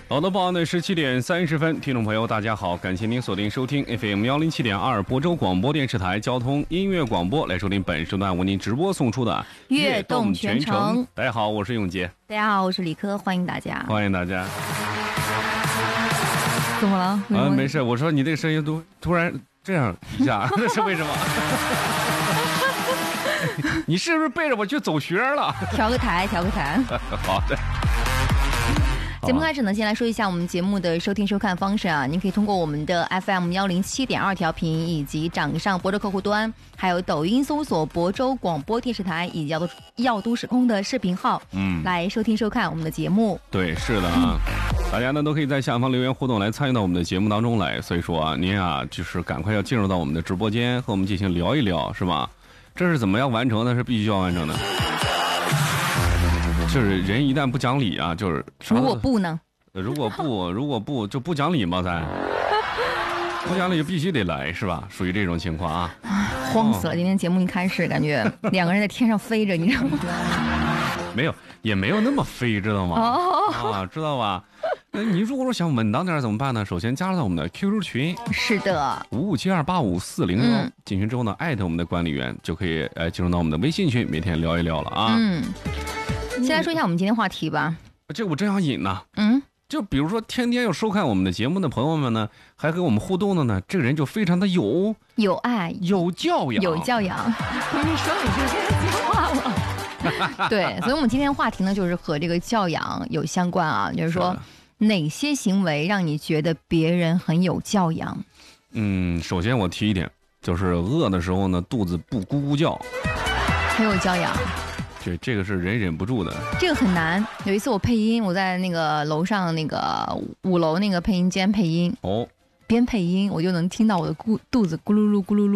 好的，报案的17:30，听众朋友大家好，感谢您锁定收听 FM 107.2亳州广播电视台交通音乐广播，来收听本时段为您直播送出的悦动全程。 大家好，我是永杰。 大家好，我是李科，欢迎大家。 欢迎大家。 怎么了？ 没事，我说你这个声音都突然这样一下，这是为什么？你是不是背着我去走穴了？ 调个台。 好的。 节目开始呢，先来说一下我们节目的收听收看方式啊。您可以通过我们的 FM 107.2调频，以及掌上亳州客户端，还有抖音搜索亳州广播电视台以及耀都时空的视频号，来收听收看我们的节目。 对，是的啊。大家呢都可以在下方留言互动来参与到我们的节目当中来，所以说啊，您啊就是赶快要进入到我们的直播间和我们进行聊一聊，是吧？这是怎么样完成的？是必须要完成的。就是人一旦不讲理啊，就是如果不呢？ 如果不就不讲理嘛，咱不讲理就必须得来，是吧？属于这种情况啊。 慌死了！今天节目一开始，感觉两个人在天上飞着，你知道吗？ 没有，也没有那么飞，知道吗？知道吧？那你如果说想稳当点怎么办呢？首先加入到我们的 QQ 群， 是的 ，5572854401，进群之后呢，艾特我们的管理员就可以进入到我们的微信群，每天聊一聊了啊。 先来说一下我们今天话题吧。 这我真想引呢。就比如说天天要收看我们的节目的朋友们呢，还和我们互动的呢，这个人就非常的有爱、 有教养。 你说你这些话了。对，所以我们今天话题呢，就是和这个教养有相关啊，就是说哪些行为让你觉得别人很有教养？ 首先我提一点，就是饿的时候呢，肚子不咕咕叫， 很有教养。 这个是人忍不住的， 这个很难。有一次我配音，我在那个楼上那个5楼那个配音间配音，边配音我就能听到我的肚子咕噜噜咕噜噜。